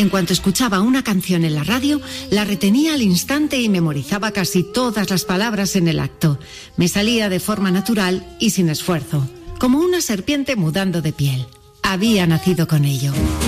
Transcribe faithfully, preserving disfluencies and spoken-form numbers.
En cuanto escuchaba una canción en la radio, la retenía al instante y memorizaba casi todas las palabras en el acto. Me salía de forma natural y sin esfuerzo, como una serpiente mudando de piel. Había nacido con ello.